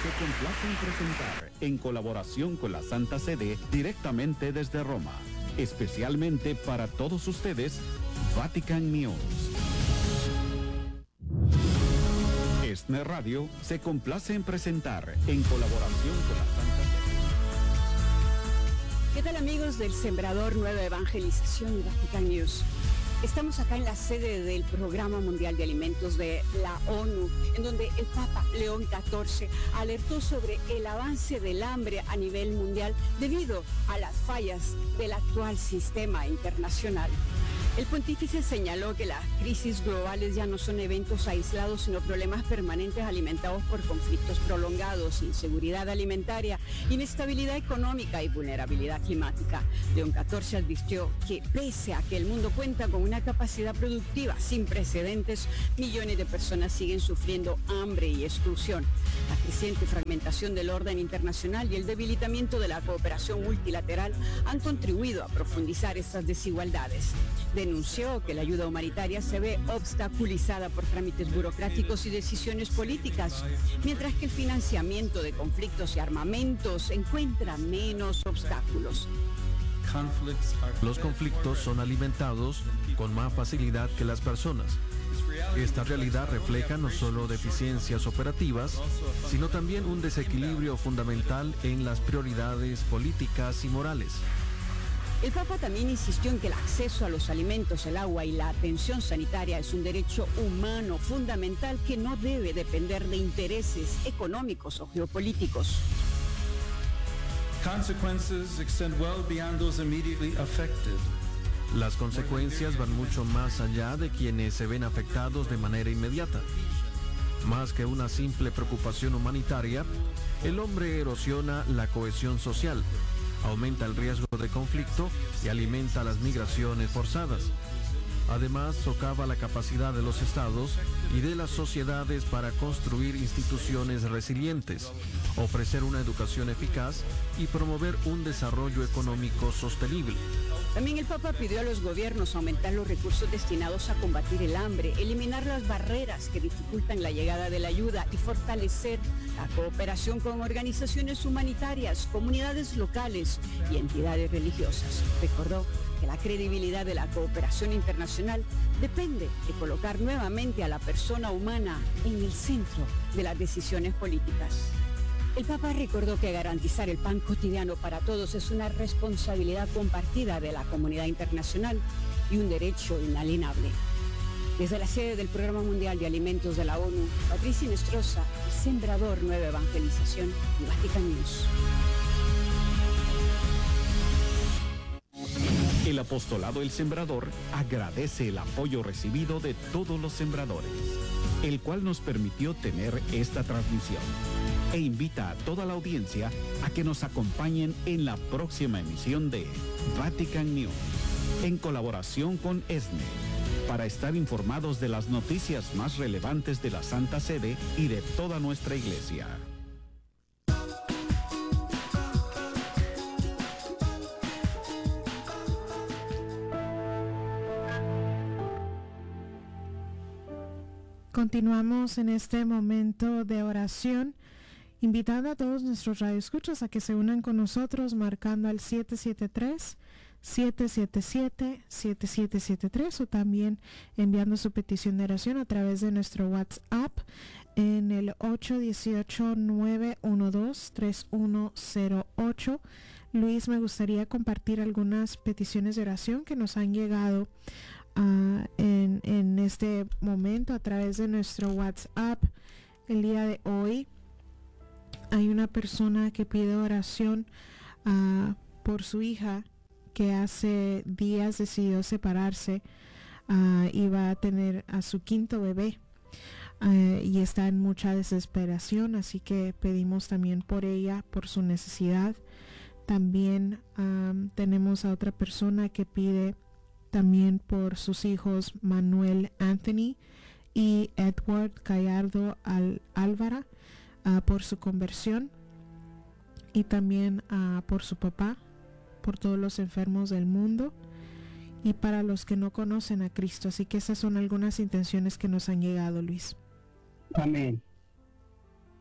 se complace en presentar, en colaboración con la Santa Sede, directamente desde Roma, especialmente para todos ustedes, Vatican News. ESNE Radio se complace en presentar, en colaboración con la Santa Sede. ¿Qué tal, amigos del Sembrador Nueva Evangelización y Vatican News? Estamos acá en la sede del Programa Mundial de Alimentos de la ONU, en donde el Papa León XIV alertó sobre el avance del hambre a nivel mundial debido a las fallas del actual sistema internacional. El pontífice señaló que las crisis globales ya no son eventos aislados, sino problemas permanentes alimentados por conflictos prolongados, inseguridad alimentaria, inestabilidad económica y vulnerabilidad climática. León XIV advirtió que pese a que el mundo cuenta con una capacidad productiva sin precedentes, millones de personas siguen sufriendo hambre y exclusión. La creciente fragmentación del orden internacional y el debilitamiento de la cooperación multilateral han contribuido a profundizar estas desigualdades. Denunció que la ayuda humanitaria se ve obstaculizada por trámites burocráticos y decisiones políticas, mientras que el financiamiento de conflictos y armamentos encuentra menos obstáculos. Los conflictos son alimentados con más facilidad que las personas. Esta realidad refleja no solo deficiencias operativas, sino también un desequilibrio fundamental en las prioridades políticas y morales. El Papa también insistió en que el acceso a los alimentos, el agua y la atención sanitaria es un derecho humano fundamental que no debe depender de intereses económicos o geopolíticos. Las consecuencias van mucho más allá de quienes se ven afectados de manera inmediata. Más que una simple preocupación humanitaria, el hombre erosiona la cohesión social, aumenta el riesgo de conflicto y alimenta las migraciones forzadas. Además, socava la capacidad de los estados y de las sociedades para construir instituciones resilientes, ofrecer una educación eficaz y promover un desarrollo económico sostenible. También el Papa pidió a los gobiernos aumentar los recursos destinados a combatir el hambre, eliminar las barreras que dificultan la llegada de la ayuda y fortalecer la cooperación con organizaciones humanitarias, comunidades locales y entidades religiosas. Recordó que la credibilidad de la cooperación internacional depende de colocar nuevamente a la persona humana en el centro de las decisiones políticas. El Papa recordó que garantizar el pan cotidiano para todos es una responsabilidad compartida de la comunidad internacional y un derecho inalienable. Desde la sede del Programa Mundial de Alimentos de la ONU, Patricia Inestrosa, el Sembrador Nueva Evangelización y Vatican News. El apostolado El Sembrador agradece el apoyo recibido de todos los sembradores, el cual nos permitió tener esta transmisión, e invita a toda la audiencia a que nos acompañen en la próxima emisión de Vatican News, en colaboración con ESNE, para estar informados de las noticias más relevantes de la Santa Sede y de toda nuestra Iglesia. Continuamos en este momento de oración, invitando a todos nuestros radioescuchas a que se unan con nosotros marcando al 773-777-7773 o también enviando su petición de oración a través de nuestro WhatsApp en el 818-912-3108. Luis, me gustaría compartir algunas peticiones de oración que nos han llegado en este momento a través de nuestro WhatsApp. El día de hoy hay una persona que pide oración por su hija que hace días decidió separarse y va a tener a su quinto bebé y está en mucha desesperación, así que pedimos también por ella, por su necesidad. También tenemos a otra persona que pide también por sus hijos Manuel Anthony y Edward Gallardo Álvara, por su conversión, y también por su papá, por todos los enfermos del mundo y para los que no conocen a Cristo. Así que esas son algunas intenciones que nos han llegado, Luis. Amén.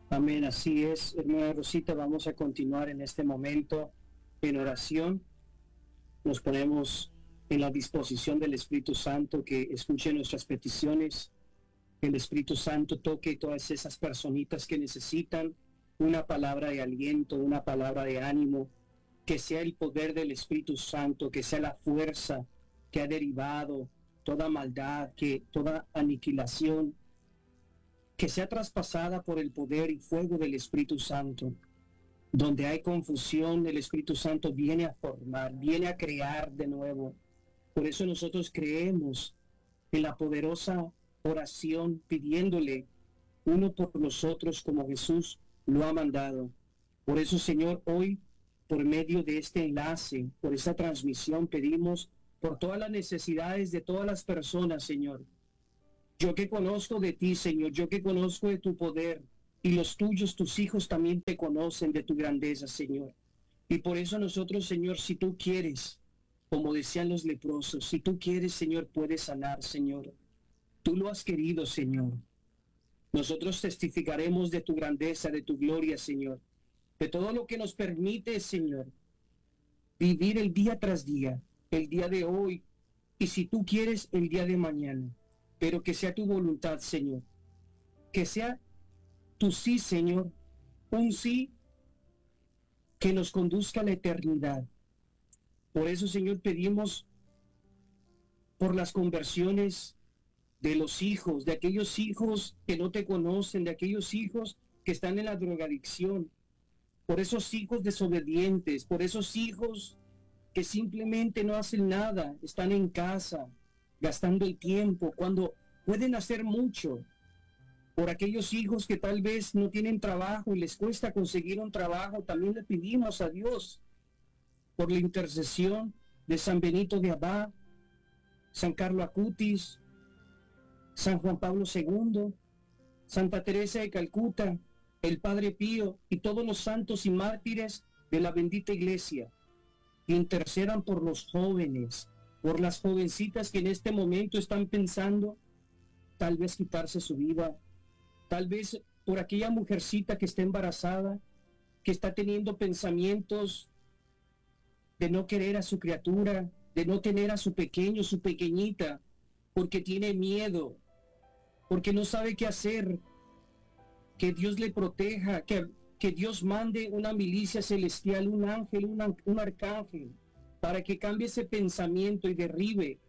Amén, así es, hermana Rosita. Vamos a continuar en este momento en oración. Nos ponemos en la disposición del Espíritu Santo que escuche nuestras peticiones. Que el Espíritu Santo toque todas esas personitas que necesitan una palabra de aliento, una palabra de ánimo. Que sea el poder del Espíritu Santo, que sea la fuerza que ha derivado toda maldad, que toda aniquilación, que sea traspasada por el poder y fuego del Espíritu Santo. Donde hay confusión, el Espíritu Santo viene a formar, viene a crear de nuevo. Por eso nosotros creemos en la poderosa oración, pidiéndole uno por los otros como Jesús lo ha mandado. Por eso, Señor, hoy, por medio de este enlace, por esta transmisión, pedimos por todas las necesidades de todas las personas, Señor. Yo que conozco de ti, Señor, yo que conozco de tu poder, y los tuyos, tus hijos, también te conocen de tu grandeza, Señor. Y por eso nosotros, Señor, si tú quieres, como decían los leprosos, si tú quieres, Señor, puedes sanar, Señor. Tú lo has querido, Señor. Nosotros testificaremos de tu grandeza, de tu gloria, Señor. De todo lo que nos permite, Señor, vivir el día tras día, el día de hoy, y si tú quieres, el día de mañana. Pero que sea tu voluntad, Señor. Que sea tu sí, Señor. Un sí que nos conduzca a la eternidad. Por eso, Señor, pedimos por las conversiones de los hijos, de aquellos hijos que no te conocen, de aquellos hijos que están en la drogadicción, por esos hijos desobedientes, por esos hijos que simplemente no hacen nada, están en casa, gastando el tiempo, cuando pueden hacer mucho. Por aquellos hijos que tal vez no tienen trabajo y les cuesta conseguir un trabajo, también le pedimos a Dios por la intercesión de San Benito de Abad, San Carlo Acutis, San Juan Pablo II, Santa Teresa de Calcuta, el Padre Pío y todos los santos y mártires de la bendita Iglesia. Intercedan por los jóvenes, por las jovencitas que en este momento están pensando tal vez quitarse su vida, tal vez por aquella mujercita que está embarazada, que está teniendo pensamientos de no querer a su criatura, de no tener a su pequeño, su pequeñita, porque tiene miedo, porque no sabe qué hacer. Que Dios le proteja, que Dios mande una milicia celestial, un ángel, un arcángel, para que cambie ese pensamiento y derribe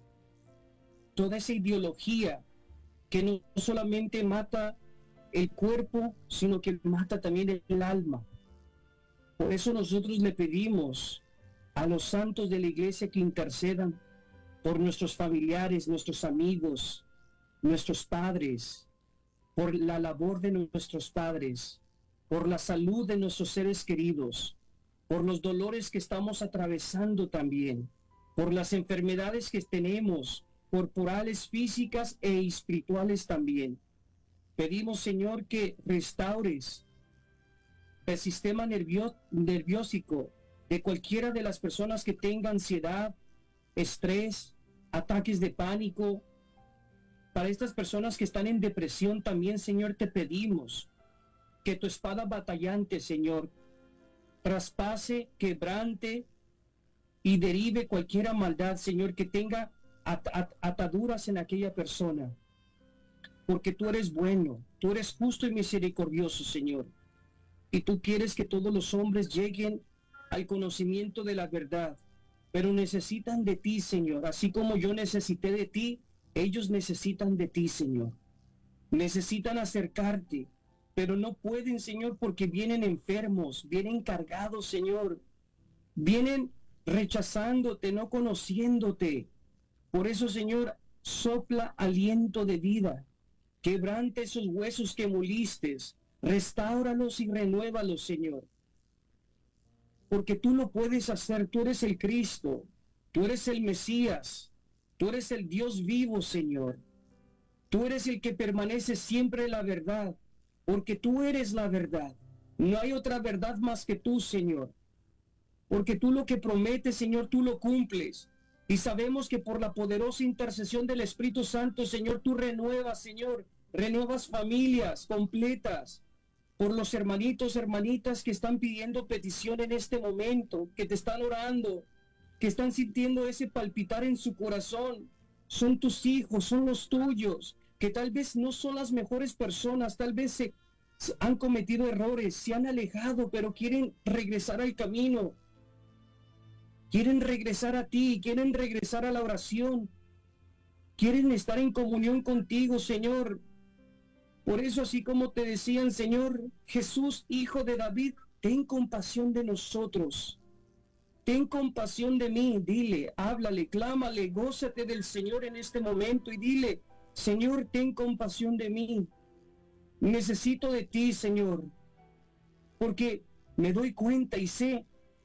toda esa ideología que no solamente mata el cuerpo, sino que mata también el alma. Por eso nosotros le pedimos a los santos de la Iglesia que intercedan por nuestros familiares, nuestros amigos, nuestros padres, por la labor de nuestros padres, por la salud de nuestros seres queridos, por los dolores que estamos atravesando también, por las enfermedades que tenemos, corporales, físicas e espirituales también. Pedimos, Señor, que restaures el sistema nerviósico de cualquiera de las personas que tenga ansiedad, estrés, ataques de pánico. Para estas personas que están en depresión también, Señor, te pedimos que tu espada batallante, Señor, traspase, quebrante y derive cualquier maldad, Señor, que tenga ataduras en aquella persona. Porque tú eres bueno, tú eres justo y misericordioso, Señor. Y tú quieres que todos los hombres lleguen al conocimiento de la verdad, pero necesitan de ti, Señor, así como yo necesité de ti. Ellos necesitan de ti, Señor. Necesitan acercarte, pero no pueden, Señor, porque vienen enfermos, vienen cargados, Señor. Vienen rechazándote, no conociéndote. Por eso, Señor, sopla aliento de vida. Quebrante esos huesos que moliste. Restáuralos y renuévalos, Señor. Porque tú lo puedes hacer. Tú eres el Cristo. Tú eres el Mesías. Tú eres el Dios vivo, Señor. Tú eres el que permanece siempre en la verdad, porque tú eres la verdad. No hay otra verdad más que tú, Señor. Porque tú lo que prometes, Señor, tú lo cumples. Y sabemos que por la poderosa intercesión del Espíritu Santo, Señor, tú renuevas, Señor. Renuevas familias completas. por los hermanitos, hermanitas que están pidiendo petición en este momento, que te están orando, que están sintiendo ese palpitar en su corazón. Son tus hijos, son los tuyos, que tal vez no son las mejores personas, tal vez se han cometido errores, se han alejado, pero quieren regresar al camino. Quieren regresar a ti, quieren regresar a la oración. Quieren estar en comunión contigo, Señor. Por eso, así como te decían, Señor, Jesús, Hijo de David, ten compasión de nosotros. Ten compasión de mí. Dile, háblale, clámale, gózate del Señor en este momento y dile, Señor, ten compasión de mí. Necesito de ti, Señor, porque me doy cuenta y sé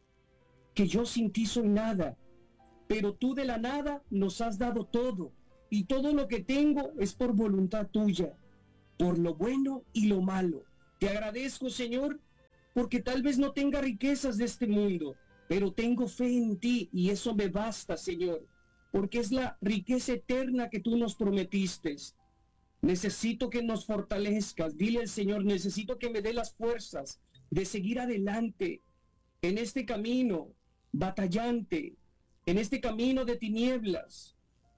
que yo sin ti soy nada, pero tú de la nada nos has dado todo, y todo lo que tengo es por voluntad tuya, por lo bueno y lo malo. Te agradezco, Señor, porque tal vez no tenga riquezas de este mundo, pero tengo fe en ti y eso me basta, Señor, porque es la riqueza eterna que tú nos prometiste. Necesito que nos fortalezcas. Dile al Señor, necesito que me dé las fuerzas de seguir adelante en este camino batallante, en este camino de tinieblas.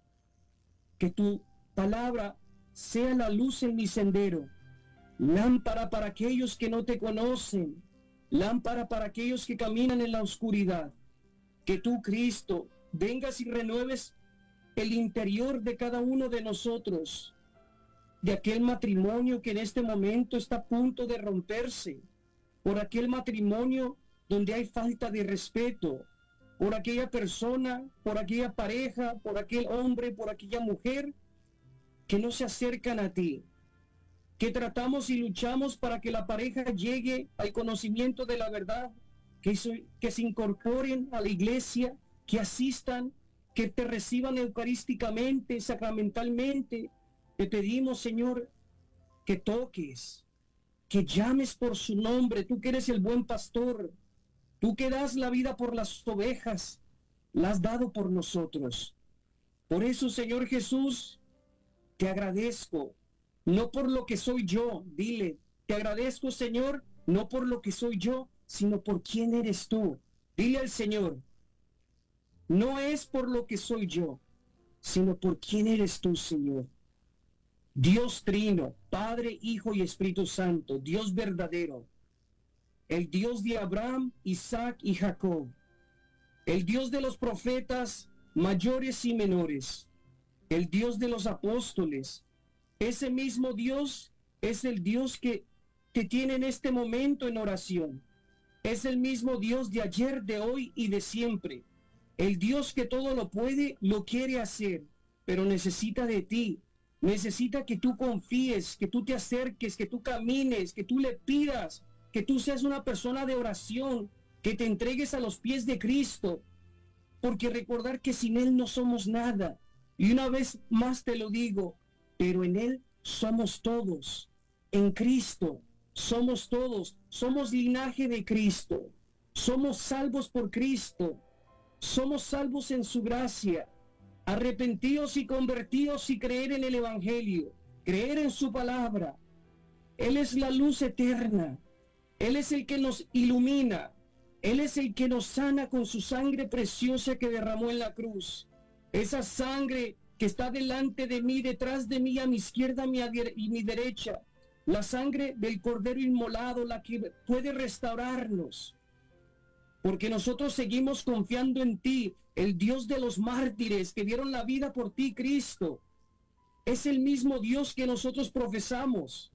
Que tu palabra sea la luz en mi sendero, lámpara para aquellos que no te conocen, lámpara para aquellos que caminan en la oscuridad. Que tú, Cristo, vengas y renueves el interior de cada uno de nosotros, de aquel matrimonio que en este momento está a punto de romperse, por aquel matrimonio donde hay falta de respeto, por aquella persona, por aquella pareja, por aquel hombre, por aquella mujer que no se acercan a ti, que tratamos y luchamos para que la pareja llegue al conocimiento de la verdad, que se incorporen a la iglesia, que asistan, que te reciban eucarísticamente, sacramentalmente. Te pedimos, Señor, que toques, que llames por su nombre, tú que eres el buen pastor, tú que das la vida por las ovejas, la has dado por nosotros. Por eso, Señor Jesús, te agradezco, no por lo que soy yo, dile, te agradezco, Señor, no por lo que soy yo, sino por quién eres tú. Dile al Señor, no es por lo que soy yo, sino por quién eres tú, Señor. Dios trino, Padre, Hijo y Espíritu Santo, Dios verdadero, el Dios de Abraham, Isaac y Jacob, el Dios de los profetas mayores y menores, el Dios de los apóstoles. Ese mismo Dios es el Dios que te tiene en este momento en oración. Es el mismo Dios de ayer, de hoy y de siempre. El Dios que todo lo puede, lo quiere hacer, pero necesita de ti. Necesita que tú confíes, que tú te acerques, que tú camines, que tú le pidas, que tú seas una persona de oración, que te entregues a los pies de Cristo, porque recordar que sin Él no somos nada. Y una vez más te lo digo, pero en Él somos todos. En Cristo somos todos. Somos linaje de Cristo. Somos salvos por Cristo. Somos salvos en su gracia. Arrepentíos y convertíos y creer en el Evangelio, creer en su palabra. Él es la luz eterna, Él es el que nos ilumina, Él es el que nos sana con su sangre preciosa que derramó en la cruz. Esa sangre que está delante de mí, detrás de mí, a mi izquierda y mi derecha, la sangre del Cordero inmolado, la que puede restaurarnos. Porque nosotros seguimos confiando en ti, el Dios de los mártires que dieron la vida por ti, Cristo. Es el mismo Dios que nosotros profesamos.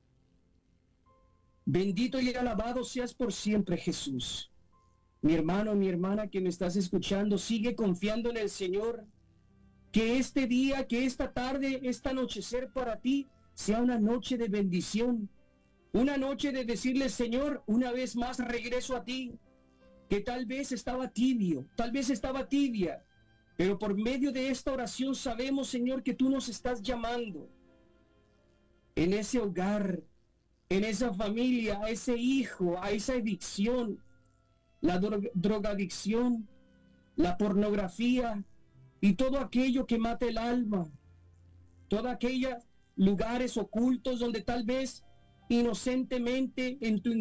Bendito y alabado seas por siempre, Jesús. Mi hermano, mi hermana que me estás escuchando, sigue confiando en el Señor. Que este día, que esta tarde, esta anochecer para ti sea una noche de bendición. Una noche de decirle, Señor, una vez más regreso a ti. Que tal vez estaba tibio, tal vez estaba tibia, pero por medio de esta oración sabemos, Señor, que tú nos estás llamando. En ese hogar, en esa familia, a ese hijo, a esa adicción, la drogadicción, la pornografía y todo aquello que mata el alma, todos aquellos lugares ocultos donde tal vez inocentemente en tu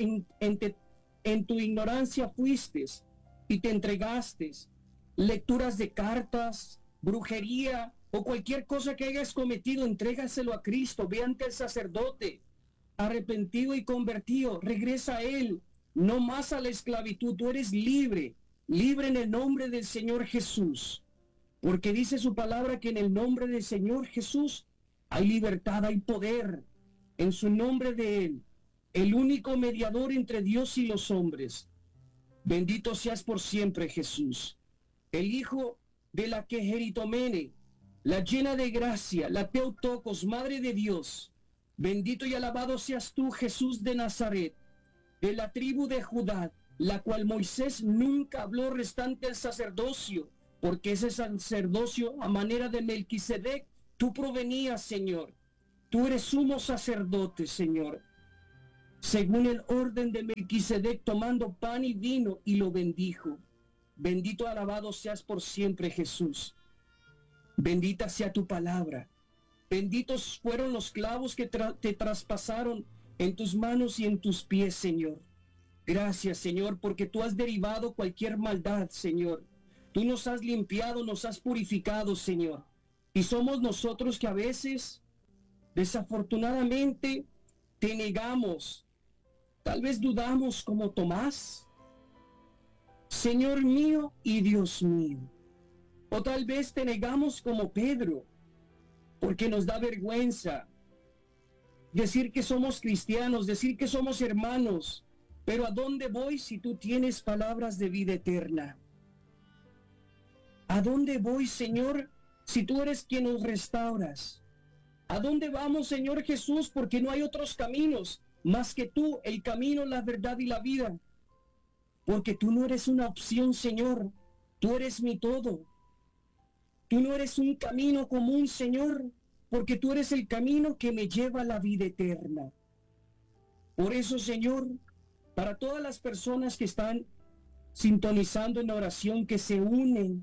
ignorancia fuiste y te entregaste. Lecturas de cartas, brujería o cualquier cosa que hayas cometido, entrégaselo a Cristo. Ve ante el sacerdote, arrepentido y convertido, regresa a Él, no más a la esclavitud. Tú eres libre, libre en el nombre del Señor Jesús, porque dice su palabra que en el nombre del Señor Jesús hay libertad, hay poder, en su nombre de Él, el único mediador entre Dios y los hombres. Bendito seas por siempre, Jesús, el Hijo de la Quejeritomene, la llena de gracia, la Teotocos, Madre de Dios. Bendito y alabado seas tú, Jesús de Nazaret, de la tribu de Judá, la cual Moisés nunca habló restante el sacerdocio, porque ese sacerdocio a manera de Melquisedec, tú provenías, Señor. Tú eres sumo sacerdote, Señor, según el orden de Melquisedec, tomando pan y vino y lo bendijo. Bendito, alabado seas por siempre, Jesús. Bendita sea tu palabra. Benditos fueron los clavos que te traspasaron en tus manos y en tus pies, Señor. Gracias, Señor, porque tú has derivado cualquier maldad, Señor. Tú nos has limpiado, nos has purificado, Señor. Y somos nosotros que a veces, desafortunadamente, te negamos. Tal vez dudamos como Tomás, Señor mío y Dios mío. O tal vez te negamos como Pedro, porque nos da vergüenza decir que somos cristianos, decir que somos hermanos. Pero ¿a dónde voy si tú tienes palabras de vida eterna? ¿A dónde voy, Señor, si tú eres quien nos restauras? ¿A dónde vamos, Señor Jesús? Porque no hay otros caminos más que tú, el camino, la verdad y la vida. Porque tú no eres una opción, Señor. Tú eres mi todo. Tú no eres un camino común, Señor, porque tú eres el camino que me lleva a la vida eterna. Por eso, Señor, para todas las personas que están sintonizando en oración, que se unen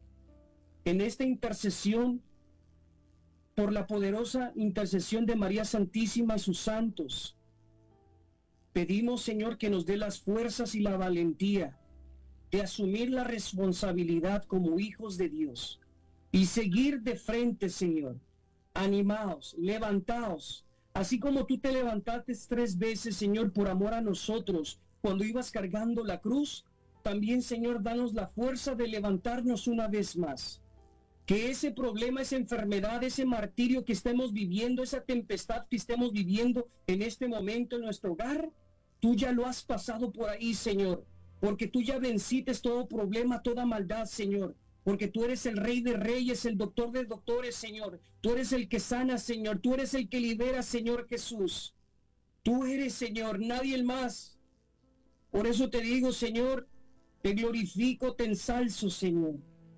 en esta intercesión, por la poderosa intercesión de María Santísima y sus santos, pedimos, Señor, que nos dé las fuerzas y la valentía de asumir la responsabilidad como hijos de Dios y seguir de frente, Señor, animados, levantados, así como tú te levantaste 3 veces, Señor, por amor a nosotros, cuando ibas cargando la cruz. También, Señor, danos la fuerza de levantarnos una vez más. Que ese problema, esa enfermedad, ese martirio que estemos viviendo, esa tempestad que estemos viviendo en este momento en nuestro hogar, tú ya lo has pasado por ahí, Señor, porque tú ya venciste todo problema, toda maldad, Señor, porque tú eres el Rey de Reyes, el Doctor de Doctores, Señor. Tú eres el que sana, Señor. Tú eres el que libera, Señor Jesús. Tú eres, Señor, nadie más. Por eso te digo, Señor, te glorifico, te ensalzo, Señor.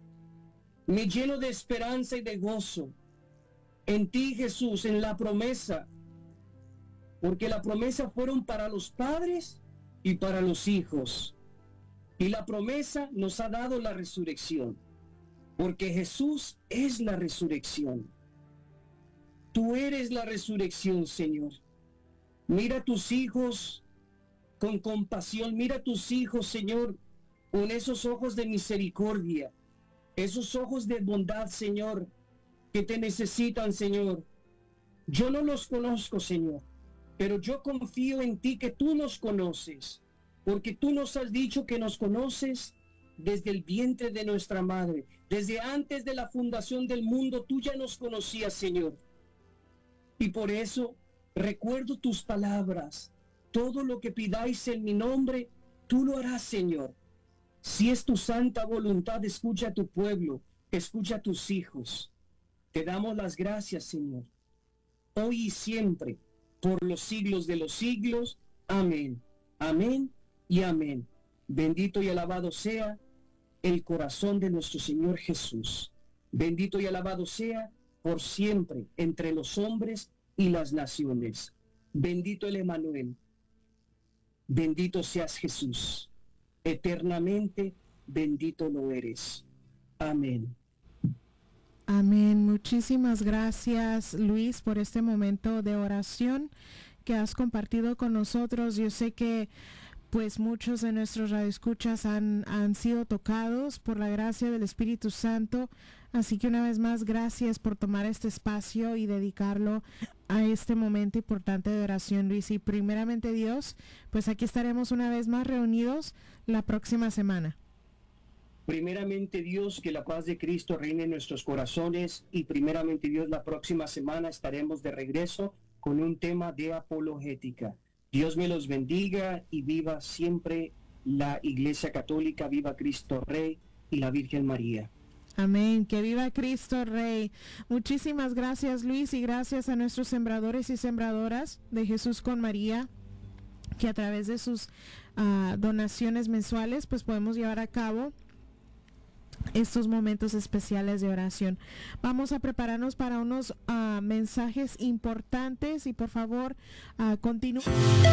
Me lleno de esperanza y de gozo en ti, Jesús, en la promesa, porque la promesa fueron para los padres y para los hijos, y la promesa nos ha dado la resurrección, porque Jesús es la resurrección. Tú eres la resurrección, Señor. Mira a tus hijos con compasión, mira a tus hijos, Señor, con esos ojos de misericordia, esos ojos de bondad, Señor, que te necesitan, Señor. Yo no los conozco, Señor, pero yo confío en ti, que tú nos conoces, porque tú nos has dicho que nos conoces desde el vientre de nuestra madre. Desde antes de la fundación del mundo, tú ya nos conocías, Señor. Y por eso recuerdo tus palabras. Todo lo que pidáis en mi nombre, tú lo harás, Señor. Si es tu santa voluntad, escucha a tu pueblo, escucha a tus hijos. Te damos las gracias, Señor, hoy y siempre, por los siglos de los siglos. Amén, amén y amén. Bendito y alabado sea el corazón de nuestro Señor Jesús. Bendito y alabado sea por siempre entre los hombres y las naciones. Bendito el Emmanuel. Bendito seas, Jesús. Eternamente bendito lo eres. Amén. Amén. Muchísimas gracias, Luis, por este momento de oración. que has compartido con nosotros. Yo sé que pues muchos de nuestros radioescuchas han sido tocados por la gracia del Espíritu Santo. Así que una vez más, gracias por tomar este espacio y dedicarlo a este momento importante de oración, Luis. Y primeramente Dios, pues aquí estaremos una vez más reunidos la próxima semana. Primeramente Dios, que la paz de Cristo reine en nuestros corazones, y primeramente Dios, la próxima semana estaremos de regreso con un tema de apologética. Dios me los bendiga y viva siempre la Iglesia Católica, viva Cristo Rey y la Virgen María. Amén, que viva Cristo Rey. Muchísimas gracias, Luis, y gracias a nuestros sembradores y sembradoras de Jesús con María, que a través de sus donaciones mensuales pues podemos llevar a cabo estos momentos especiales de oración. Vamos a prepararnos para unos mensajes importantes y por favor continúen.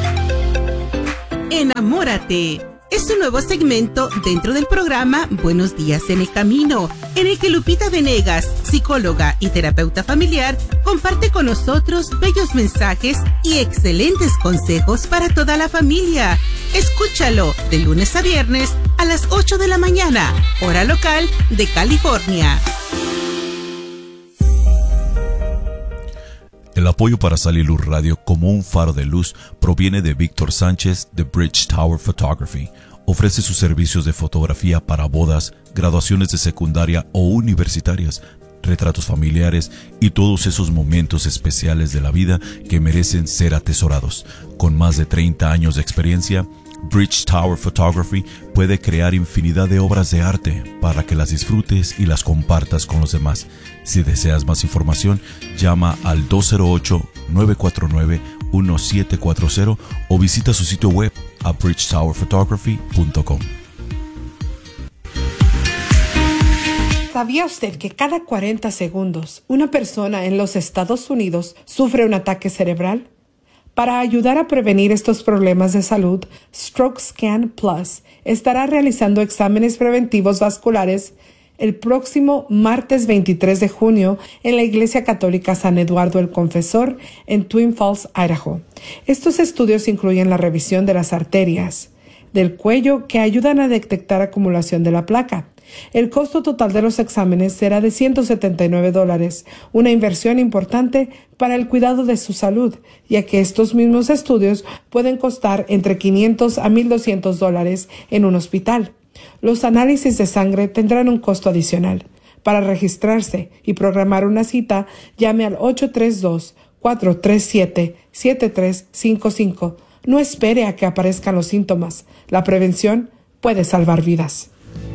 Enamórate. Es un nuevo segmento dentro del programa Buenos Días en el Camino, en el que Lupita Venegas, psicóloga y terapeuta familiar, comparte con nosotros bellos mensajes y excelentes consejos para toda la familia. Escúchalo de lunes a viernes a las 8 de la mañana, hora local de California. El apoyo para Sal y Luz Radio como un faro de luz proviene de Víctor Sánchez de Bridge Tower Photography. Ofrece sus servicios de fotografía para bodas, graduaciones de secundaria o universitarias, retratos familiares y todos esos momentos especiales de la vida que merecen ser atesorados. Con más de 30 años de experiencia, Bridge Tower Photography puede crear infinidad de obras de arte para que las disfrutes y las compartas con los demás. Si deseas más información, llama al 208-949-1740 o visita su sitio web a bridgetowerphotography.com. ¿Sabía usted que cada 40 segundos una persona en los Estados Unidos sufre un ataque cerebral? Para ayudar a prevenir estos problemas de salud, Stroke Scan Plus estará realizando exámenes preventivos vasculares el próximo martes 23 de junio en la Iglesia Católica San Eduardo el Confesor en Twin Falls, Idaho. Estos estudios incluyen la revisión de las arterias del cuello que ayudan a detectar acumulación de la placa. El costo total de los exámenes será de $179, una inversión importante para el cuidado de su salud, ya que estos mismos estudios pueden costar entre $500 a $1,200 en un hospital. Los análisis de sangre tendrán un costo adicional. Para registrarse y programar una cita, llame al 832-437-7355. No espere a que aparezcan los síntomas. La prevención puede salvar vidas.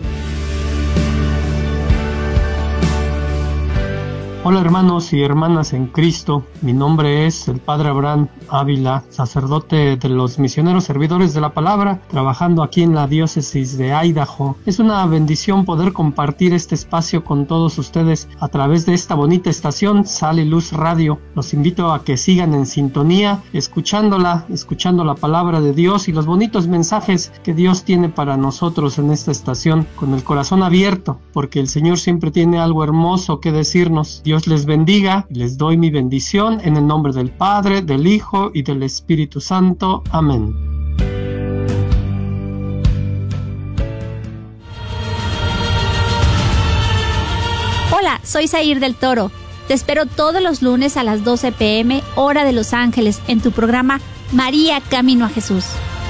Hola hermanos y hermanas en Cristo, mi nombre es el Padre Abraham Ávila, sacerdote de los misioneros servidores de la palabra, trabajando aquí en la diócesis de Idaho. Es una bendición poder compartir este espacio con todos ustedes a través de esta bonita estación Sal y Luz Radio. Los invito a que sigan en sintonía, escuchando la palabra de Dios y los bonitos mensajes que Dios tiene para nosotros en esta estación, con el corazón abierto, porque el Señor siempre tiene algo hermoso que decirnos. Dios les bendiga y les doy mi bendición en el nombre del Padre, del Hijo y del Espíritu Santo. Amén. Hola, soy Zair del Toro. Te espero todos los lunes a las 12 p.m. hora de Los Ángeles en tu programa María Camino a Jesús.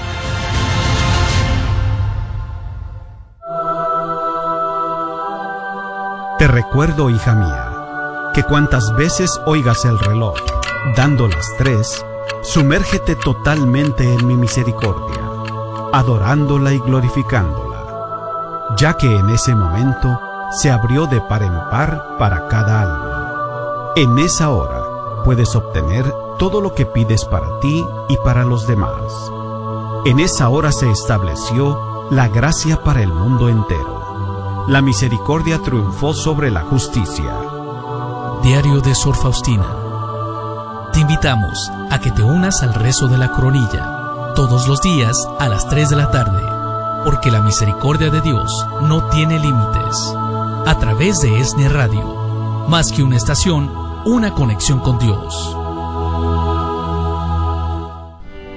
Te recuerdo, hija mía, que cuantas veces oigas el reloj dando las 3, sumérgete totalmente en mi misericordia, adorándola y glorificándola, ya que en ese momento se abrió de par en par para cada alma. En esa hora puedes obtener todo lo que pides para ti y para los demás. En esa hora se estableció la gracia para el mundo entero. La misericordia triunfó sobre la justicia. Diario de Sor Faustina. Te invitamos a que te unas al rezo de la coronilla todos los días a las 3 de la tarde, porque la misericordia de Dios no tiene límites. A través de ESNE Radio, más que una estación, una conexión con Dios.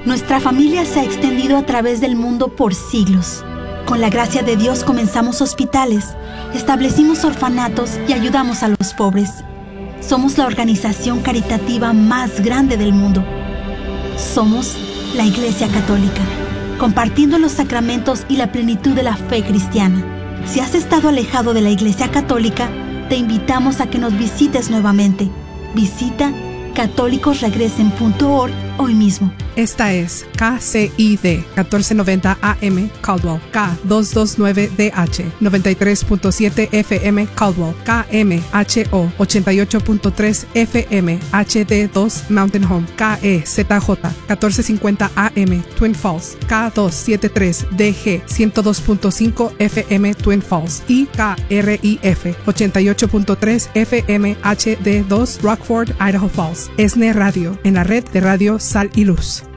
Nuestra familia se ha extendido a través del mundo por siglos. Con la gracia de Dios comenzamos hospitales, establecimos orfanatos y ayudamos a los pobres. Somos la organización caritativa más grande del mundo. Somos la Iglesia Católica, compartiendo los sacramentos y la plenitud de la fe cristiana. Si has estado alejado de la Iglesia Católica, te invitamos a que nos visites nuevamente. Visita católicosregresen.org hoy mismo. Esta es KCID 1490 AM Caldwell, K229DH 93.7 FM Caldwell, KMHO 88.3 FM HD2 Mountain Home, KEZJ 1450 AM Twin Falls, K273DG 102.5 FM Twin Falls y KRIF 88.3 FM HD2 Rockford, Idaho Falls. ESNE Radio, en la red de Radio Sal y Luz.